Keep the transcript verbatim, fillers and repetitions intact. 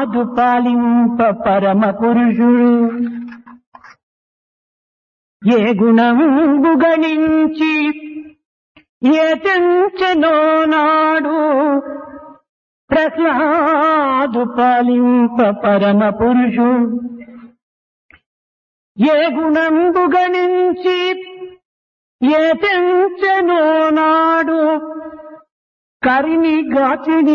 ప్రహ్లాదు పాలింప పరమ పురుషుడు ఏ గుణంబు గణించి ఏ తెంచెనో నాడు ప్రహ్లాదు పాలింప పరమ పురుషుడు ఏ గుణంబు గణించి ఏ తెంచెనో నాడు కరిని గాచిని